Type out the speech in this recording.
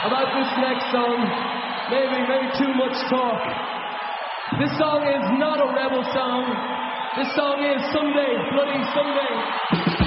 about this next song. Maybe too much talk. This song is not a rebel song. This song is Someday, Bloody Someday.